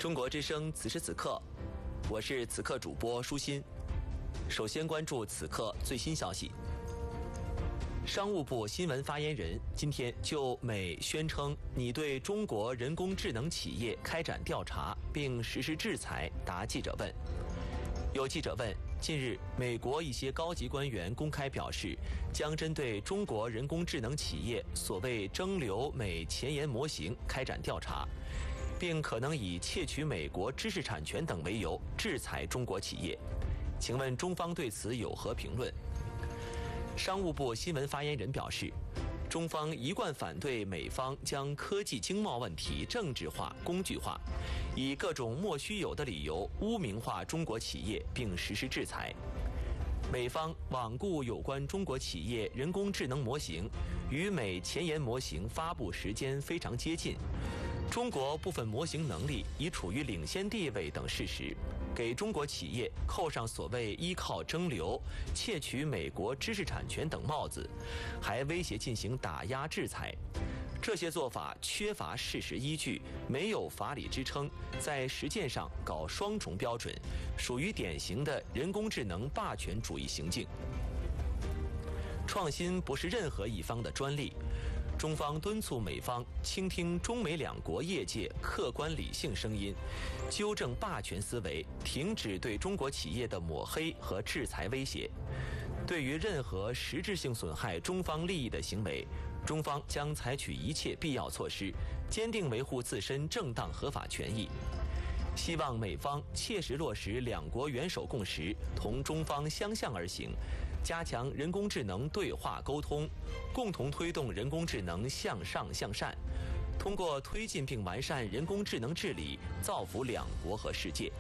中国之声此时此刻，我是此刻主播舒心。首先关注此刻最新消息。商务部新闻发言人今天就美宣称拟对中国人工智能企业开展调查并实施制裁答记者问。有记者问，近日美国一些高级官员公开表示，将针对中国人工智能企业所谓蒸馏美前沿模型开展调查，并可能以窃取美国知识产权等为由制裁中国企业。请问中方对此有何评论？商务部新闻发言人表示，中方一贯反对美方将科技经贸问题政治化、工具化，以各种莫须有的理由污名化中国企业并实施制裁。美方罔顾有关中国企业人工智能模型与美前沿模型发布时间非常接近，中国部分模型能力已处于领先地位等事实，给中国企业扣上所谓依靠蒸馏、窃取美国知识产权等帽子，还威胁进行打压制裁。这些做法缺乏事实依据，没有法理支撑，在实践上搞双重标准，属于典型的人工智能霸权主义行径。创新不是任何一方的专利，中方敦促美方倾听中美两国业界客观理性声音，纠正霸权思维，停止对中国企业的抹黑和制裁威胁。对于任何实质性损害中方利益的行为，中方将采取一切必要措施，坚定维护自身正当合法权益。希望美方切实落实两国元首共识，同中方相向而行，加强人工智能对话沟通，共同推动人工智能向上向善，通过推进并完善人工智能治理，造福两国和世界。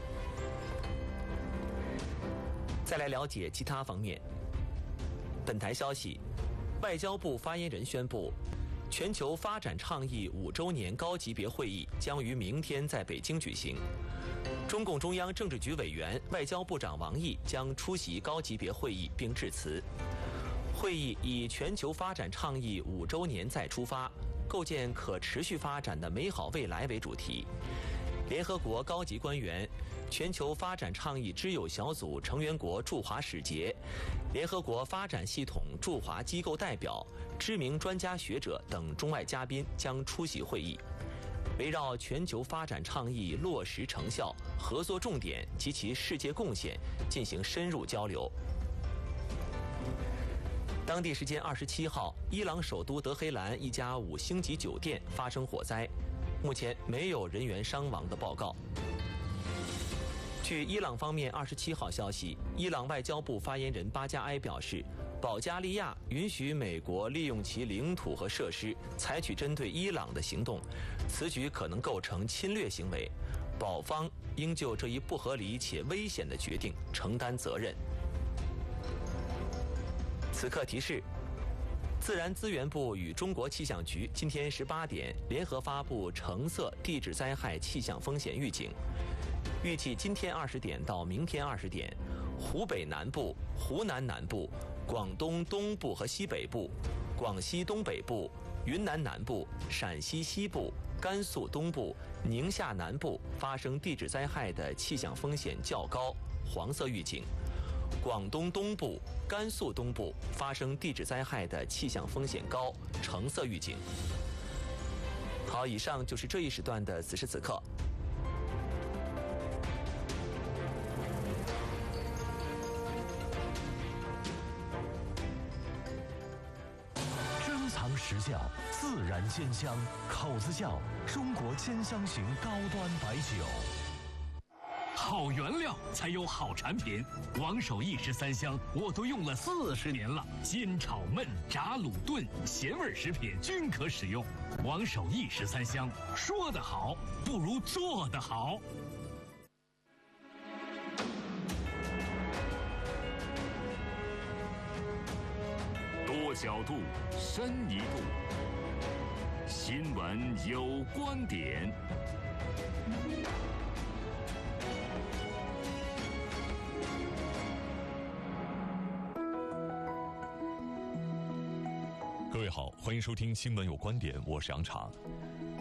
再来了解其他方面。本台消息，外交部发言人宣布，全球发展倡议5周年高级别会议将于明天在北京举行。中共中央政治局委员、外交部长王毅将出席高级别会议并致辞。会议以全球发展倡议5周年再出发，构建可持续发展的美好未来为主题。联合国高级官员、全球发展倡议知友小组成员国驻华使节、联合国发展系统驻华机构代表、知名专家学者等中外嘉宾将出席会议，围绕全球发展倡议落实成效、合作重点及其世界贡献进行深入交流。当地时间27号，伊朗首都德黑兰一家5星级酒店发生火灾，目前没有人员伤亡的报告。据伊朗方面27号消息，伊朗外交部发言人巴加埃表示，保加利亚允许美国利用其领土和设施采取针对伊朗的行动，此举可能构成侵略行为，保方应就这一不合理且危险的决定承担责任。此刻提示，自然资源部与中国气象局今天18点联合发布橙色地质灾害气象风险预警。预计今天20点到明天20点，湖北南部、湖南南部、广东东部和西北部、广西东北部、云南南部、陕西西部、甘肃东部、宁夏南部发生地质灾害的气象风险较高，黄色预警；广东东部、甘肃东部发生地质灾害的气象风险高，橙色预警。好，以上就是这一时段的此时此刻。 实窖自然鲜香，口子窖中国鲜香型高端白酒。 好原料才有好产品，王守义13香我都用了40年了，煎炒焖炸卤炖咸味食品均可使用。王守义13香，说得好不如做得好。多角度，深一度。新闻有观点。 各位好，欢迎收听《新闻有观点》，我是杨茶。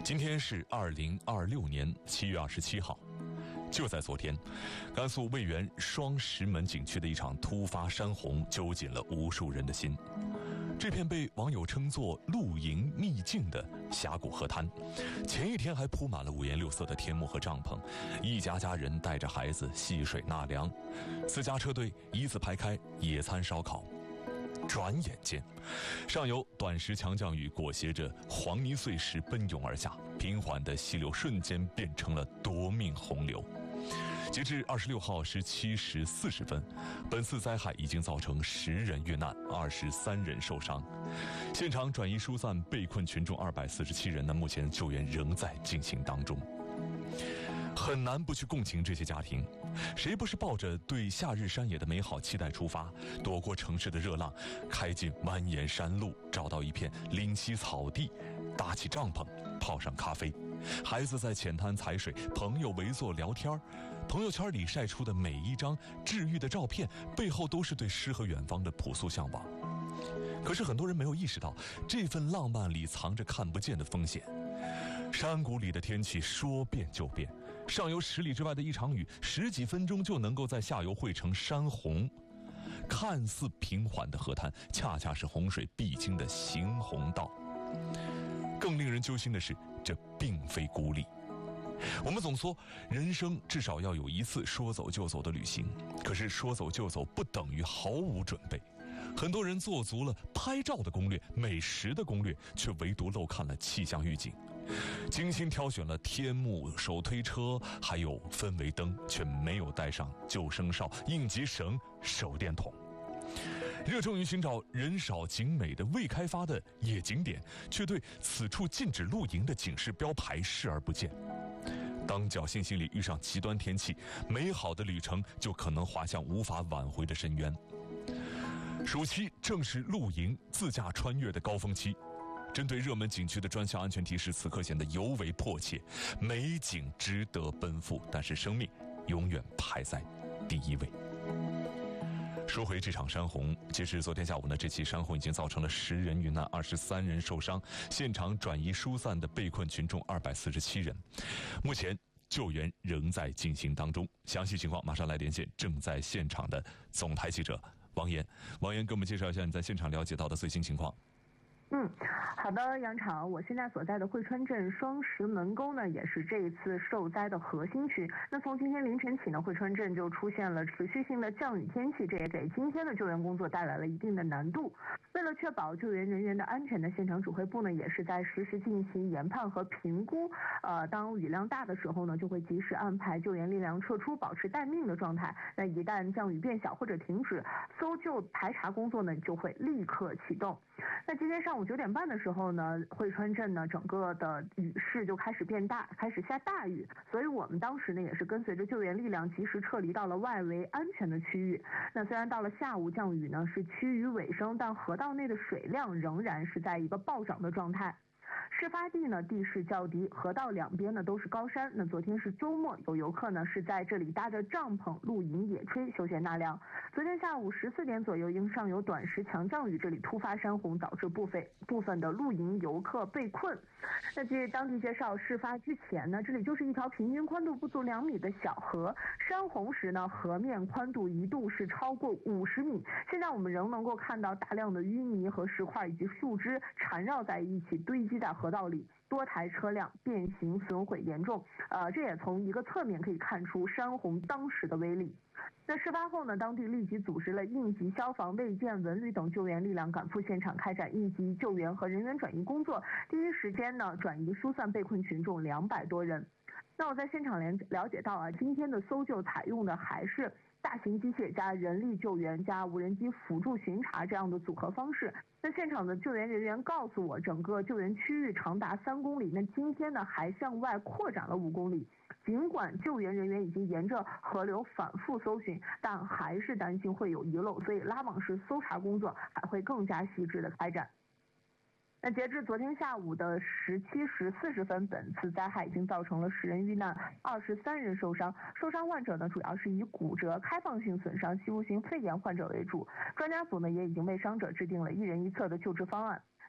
今天是2026年7月27号，就在昨天，甘肃渭源双石门景区的一场突发山洪揪紧了无数人的心。这片被网友称作露营秘境的峡谷河滩，前一天还铺满了五颜六色的天幕和帐篷，一家家人带着孩子戏水纳凉，私家车队一字排开野餐烧烤。转眼间，上游短时强降雨裹挟着黄泥碎石奔涌而下，平缓的溪流瞬间变成了夺命洪流。截至26号17时40分，本次灾害已经造成10人遇难，23人受伤。现场转移疏散被困群众247人呢，目前救援仍在进行当中。很难不去共情这些家庭，谁不是抱着对夏日山野的美好期待出发，躲过城市的热浪，开进蜿蜒山路，找到一片临溪草地，搭起帐篷，泡上咖啡，孩子在浅滩踩水，朋友围坐聊天，朋友圈里晒出的每一张治愈的照片，背后都是对诗和远方的朴素向往。可是很多人没有意识到，这份浪漫里藏着看不见的风险。山谷里的天气说变就变，上游10里之外的一场雨，10几分钟就能够在下游汇成山洪。看似平缓的河滩，恰恰是洪水必经的行洪道。更令人揪心的是，这并非孤立。我们总说，人生至少要有一次说走就走的旅行，可是说走就走不等于毫无准备。很多人做足了拍照的攻略、美食的攻略，却唯独漏看了气象预警。精心挑选了天幕、手推车，还有氛围灯，却没有带上救生哨、应急绳、手电筒。热衷于寻找人少景美的未开发的野景点，却对此处禁止露营的警示标牌视而不见。当侥幸心理遇上极端天气，美好的旅程就可能滑向无法挽回的深渊。暑期正是露营、自驾穿越的高峰期，针对热门景区的专项安全提示此刻显得尤为迫切。美景值得奔赴，但是生命永远排在第一位。说回这场山洪，截至昨天下午呢，这起山洪已经造成了10人遇难，23人受伤，现场转移疏散的被困群众247人。目前救援仍在进行当中，详细情况马上来连线正在现场的总台记者王岩。王岩，给我们介绍一下你在现场了解到的最新情况。 好的，杨昶，我现在所在的汇川镇双石门沟呢，也是这一次受灾的核心区。那从今天凌晨起呢，汇川镇就出现了持续性的降雨天气，这也给今天的救援工作带来了一定的难度。为了确保救援人员的安全呢，现场指挥部呢也是在实时进行研判和评估。当雨量大的时候呢，就会及时安排救援力量撤出，保持待命的状态。那一旦降雨变小或者停止，搜救排查工作呢就会立刻启动。那今天上午9点半的时候呢，汇川镇呢整个的雨势就开始变大，开始下大雨，所以我们当时呢也是跟随着救援力量及时撤离到了外围安全的区域。那虽然到了下午降雨呢是趋于尾声，但河道内的水量仍然是在一个暴涨的状态。事发地呢地势较低，河道两边呢都是高山。那昨天是周末，有游客呢是在这里搭着帐篷露营野炊，休闲纳凉。昨天下午14点左右，因上游短时强降雨，这里突发山洪，导致部分的露营游客被困。那据当地介绍，事发之前呢，这里就是一条平均宽度不足2米的小河，山洪时呢，河面宽度一度是超过50米。现在我们仍能够看到大量的淤泥和石块以及树枝缠绕在一起，堆积在河道里，多台车辆变形损毁严重。这也从一个侧面可以看出山洪当时的威力。那事发后呢，当地立即组织了应急消防、卫健、文旅等救援力量赶赴现场开展应急救援和人员转移工作，第一时间呢转移疏散被困群众200多人。那我在现场了解到今天的搜救采用的还是大型机械加人力救援加无人机辅助巡查这样的组合方式。那现场的救援人员告诉我，整个救援区域长达3公里，那今天呢还向外扩展了5公里。尽管救援人员已经沿着河流反复搜寻，但还是担心会有遗漏，所以拉网式搜查工作还会更加细致的开展。那截至昨天下午的17时40分，本次灾害已经造成了10人遇难，23人受伤。受伤患者呢，主要是以骨折、开放性损伤、吸入性肺炎患者为主。专家组呢也已经为伤者制定了1人1侧的救治方案。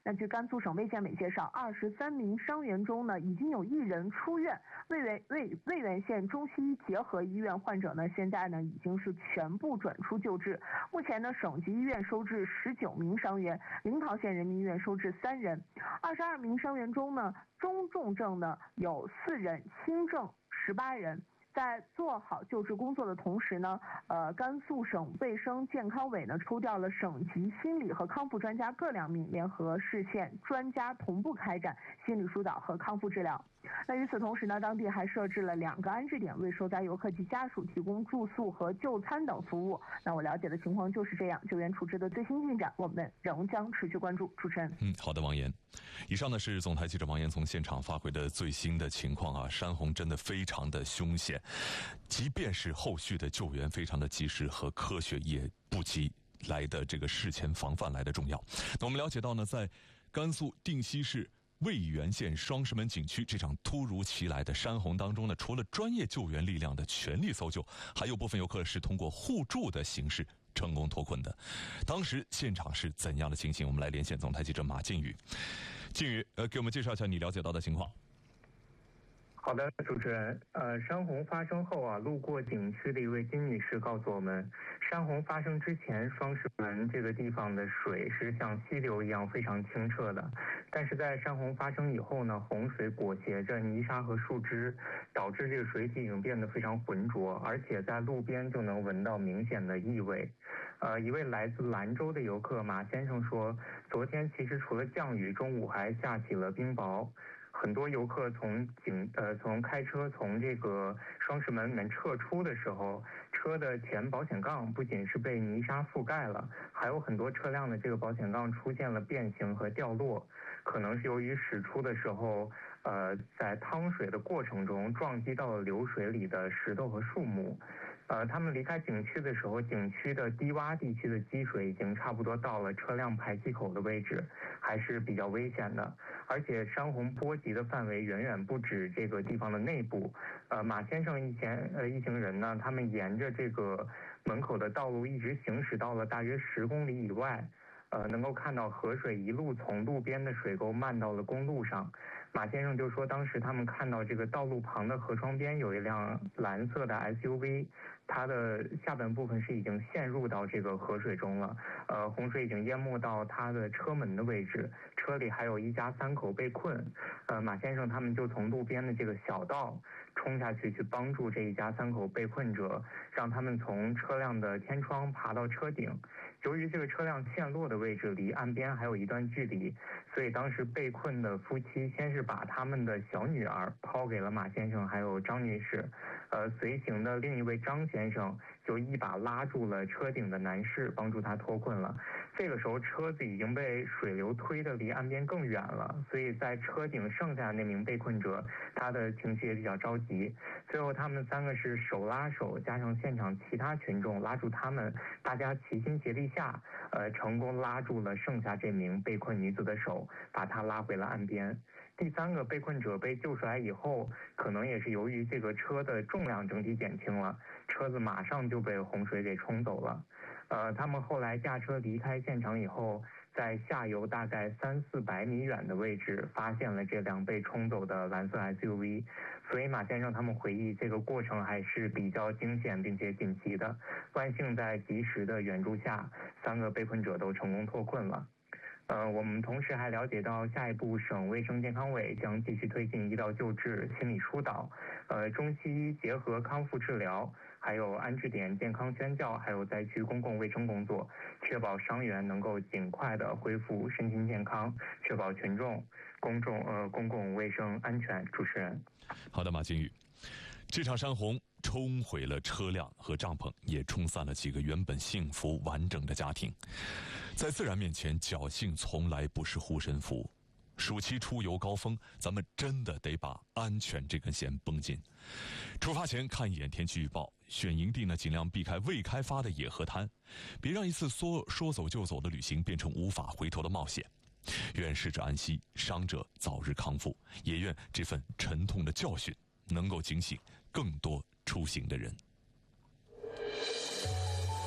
那据甘肃省卫健委介绍，23名伤员中呢，已经有1人出院。渭源县中西医结合医院患者呢，现在呢已经是全部转出救治。目前呢，省级医院收治19名伤员，临洮县人民医院收治3人。22名伤员中呢，中重症呢有4人，轻症18人。在做好救治工作的同时呢，甘肃省卫生健康委呢抽调了省级心理和康复专家各2名，联合市县专家同步开展心理疏导和康复治疗。那与此同时呢，当地还设置了2个安置点，为受灾游客及家属提供住宿和就餐等服务。那我了解的情况就是这样，救援处置的最新进展，我们仍将持续关注。主持人， 好的，王岩。以上呢是总台记者王岩从现场发回的最新的情况啊，山洪真的非常的凶险，即便是后续的救援非常的及时和科学，也不及来的这个事前防范来的重要。那我们了解到呢，在甘肃定西市渭源县双石门景区这场突如其来的山洪当中呢，除了专业救援力量的全力搜救，还有部分游客是通过互助的形式成功脱困的。当时现场是怎样的情形？我们来连线总台记者马靖宇。靖宇，给我们介绍一下你了解到的情况。 好的，主持人，山洪发生后啊，路过景区的一位金女士告诉我们，山洪发生之前，双石门这个地方的水是像溪流一样非常清澈的，但是在山洪发生以后呢，洪水裹挟着泥沙和树枝，导致这个水体已经变得非常浑浊，而且在路边就能闻到明显的异味。一位来自兰州的游客马先生说，昨天其实除了降雨，中午还下起了冰雹。很多游客从开车从这个双石门里面撤出的时候，车的前保险杠不仅是被泥沙覆盖了，还有很多车辆的这个保险杠出现了变形和掉落，可能是由于驶出的时候，在趟水的过程中撞击到了流水里的石头和树木。他们离开景区的时候，景区的低洼地区的积水已经差不多到了车辆排气口的位置，还是比较危险的。而且山洪波及的范围远远不止这个地方的内部。马先生一行人呢，他们沿着这个门口的道路一直行驶到了大约10公里以外，能够看到河水一路从路边的水沟漫到了公路上。马先生就说，当时他们看到这个道路旁的河床边有一辆蓝色的 SUV， 它的下半部分是已经陷入到这个河水中了，洪水已经淹没到它的车门的位置，车里还有一家3口被困。马先生他们就从路边的这个小道冲下去帮助这一家3口被困者，让他们从车辆的天窗爬到车顶。由于这个车辆陷落的位置离岸边还有一段距离，所以当时被困的夫妻先是把他们的小女儿抛给了马先生还有张女士，随行的另一位张先生就一把拉住了车顶的男士，帮助他脱困了。这个时候车子已经被水流推得离岸边更远了，所以在车顶剩下的那名被困者，他的情绪也比较着急。最后他们3个是手拉手，加上现场其他群众拉住他们，大家齐心协力下，成功拉住了剩下这名被困女子的手，把她拉回了岸边。第3个被困者被救出来以后，可能也是由于这个车的重量整体减轻了，车子马上就被洪水给冲走了。他们后来驾车离开现场以后，在下游大概300-400米远的位置发现了这辆被冲走的蓝色 SUV， 所以马先生他们回忆这个过程还是比较惊险并且紧急的。万幸在及时的援助下，3个被困者都成功脱困了。我们同时还了解到，下一步省卫生健康委将继续推进医疗救治、心理疏导，中西医结合康复治疗，还有安置点健康宣教，还有灾区公共卫生工作，确保伤员能够尽快的恢复身心健康，确保群众、公共卫生安全。主持人， 好的，马靖宇。这场山洪冲毁了车辆和帐篷，也冲散了几个原本幸福完整的家庭。在自然面前，侥幸从来不是护身符。暑期出游高峰，咱们真的得把安全这根弦绷紧。出发前看一眼天气预报，选营地呢尽量避开未开发的野河滩，别让一次说走就走的旅行变成无法回头的冒险。愿逝者安息，伤者早日康复，也愿这份沉痛的教训能够警醒更多出行的人。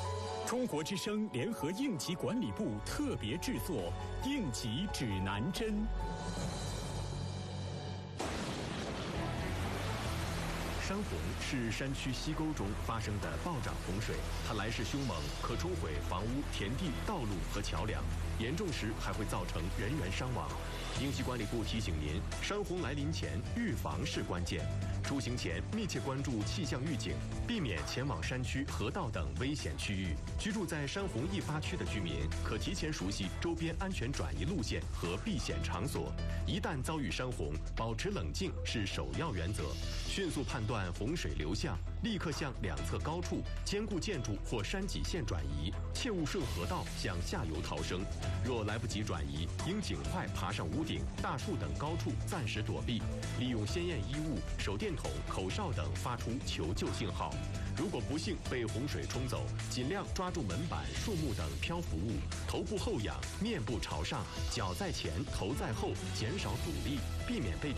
中国之声联合应急管理部特别制作《应急指南针》。山洪是山区溪沟中发生的暴涨洪水，它来势凶猛，可冲毁房屋、田地、道路和桥梁，严重时还会造成人员伤亡。应急管理部提醒您，山洪来临前预防是关键。出行前密切关注气象预警，避免前往山区、河道等危险区域。居住在山洪易发区的居民，可提前熟悉周边安全转移路线和避险场所。一旦遭遇山洪，保持冷静是首要原则。迅速判断洪水流向，立刻向两侧高处、坚固建筑或山脊线转移，切勿顺河道向下游逃生。若来不及转移，应尽快爬上屋顶、大树等高处暂时躲避，利用鲜艳衣物、手电筒、口哨等发出求救信号。如果不幸被洪水冲走，尽量抓住门板、树木等漂浮物，头部后仰，面部朝上，脚在前，头在后，减少阻力，避免被